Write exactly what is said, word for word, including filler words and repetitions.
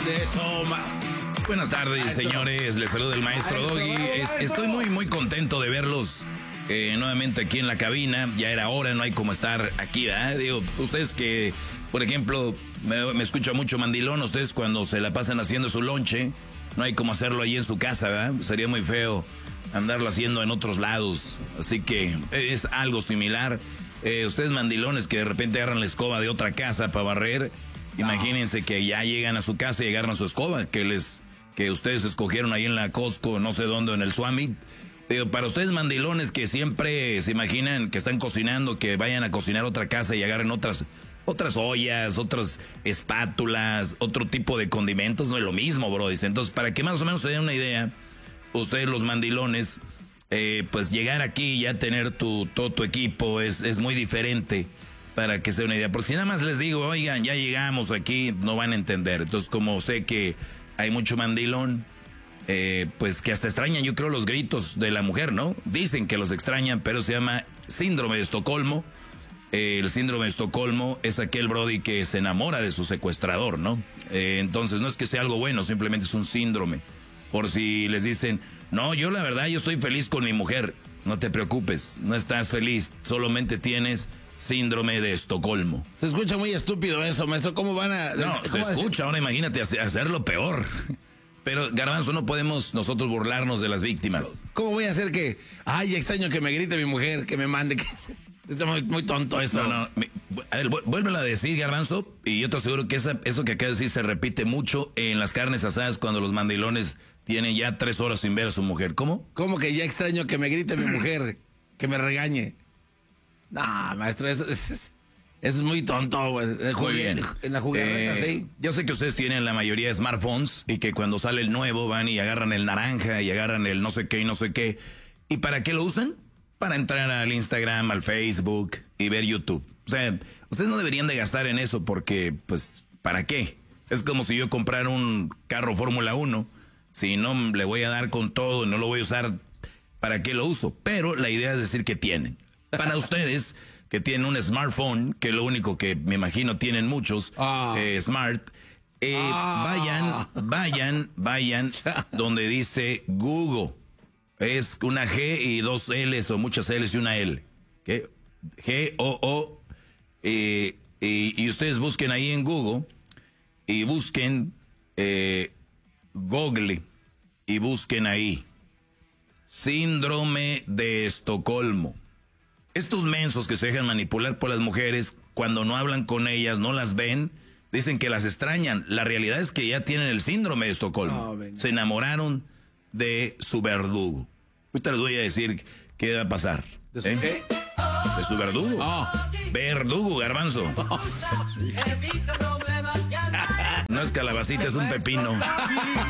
de eso, ma. Buenas tardes, maestro. Señores. Les saluda el maestro, maestro Doggy. Bravo, maestro. Estoy muy, muy contento de verlos eh, nuevamente aquí en la cabina. Ya era hora, no hay como estar aquí, ¿verdad? Digo, ustedes que, por ejemplo, me, me escucha mucho mandilón. Ustedes cuando se la pasan haciendo su lonche, no hay como hacerlo ahí en su casa, ¿verdad? Sería muy feo andarlo haciendo en otros lados. Así que es algo similar. Eh, ustedes mandilones que de repente agarran la escoba de otra casa para barrer, no. Imagínense que ya llegan a su casa y agarran su escoba, que les... que ustedes escogieron ahí en la Costco, no sé dónde, en el Swami. Pero para ustedes mandilones que siempre se imaginan que están cocinando, que vayan a cocinar otra casa y agarren otras otras ollas, otras espátulas, otro tipo de condimentos, no es lo mismo, bro. Entonces, para que más o menos se den una idea, ustedes los mandilones, eh, pues llegar aquí y ya tener tu, todo tu equipo es, es muy diferente, para que se den una idea. Porque si nada más les digo, oigan, ya llegamos aquí, no van a entender. Entonces, como sé que hay mucho mandilón, eh, pues que hasta extrañan, yo creo, los gritos de la mujer, ¿no? Dicen que los extrañan, pero se llama síndrome de Estocolmo. Eh, el síndrome de Estocolmo es aquel brody que se enamora de su secuestrador, ¿no? Eh, entonces no es que sea algo bueno, simplemente es un síndrome. Por si les dicen, no, yo la verdad, yo estoy feliz con mi mujer. No te preocupes, no estás feliz, solamente tienes síndrome de Estocolmo. Se escucha muy estúpido eso, maestro. ¿Cómo van a...? No, se escucha. Ahora imagínate hacerlo peor. Pero, Garbanzo, no podemos nosotros burlarnos de las víctimas. ¿Cómo voy a hacer que... Ay, extraño que me grite mi mujer, que me mande... Que... Está muy, muy tonto eso. No, no. A ver, vuélvelo a decir, Garbanzo, y yo te aseguro que esa, eso que acabas de decir se repite mucho en las carnes asadas cuando los mandilones tienen ya tres horas sin ver a su mujer. ¿Cómo? ¿Cómo que ya extraño que me grite mi mujer, que me regañe? No, maestro, eso, eso, eso es muy tonto, güey. Muy bien. En la juguerreta, eh, sí. Yo sé que ustedes tienen la mayoría de smartphones y que cuando sale el nuevo van y agarran el naranja y agarran el no sé qué y no sé qué. ¿Y para qué lo usan? Para entrar al Instagram, al Facebook y ver YouTube. O sea, ustedes no deberían de gastar en eso porque, pues, ¿para qué? Es como si yo comprara un carro Fórmula uno. Si no le voy a dar con todo y no lo voy a usar, ¿para qué lo uso? Pero la idea es decir que tienen. Para ustedes que tienen un smartphone, que lo único que me imagino tienen muchos, ah. eh, smart, eh, ah. vayan, vayan, vayan donde dice Google. Es una G y dos L's o muchas L's y una L. ¿Qué? G O O. Eh, y, y ustedes busquen ahí en Google y busquen eh, Google y busquen ahí síndrome de Estocolmo. Estos mensos que se dejan manipular por las mujeres, cuando no hablan con ellas, no las ven, dicen que las extrañan. La realidad es que ya tienen el síndrome de Estocolmo. Oh, se enamoraron de su verdugo. Ahorita les voy a decir qué va a pasar. ¿De su ¿eh? qué? De su verdugo. Oh. Verdugo, Garbanzo. Oh. No es calabacita, es un pepino.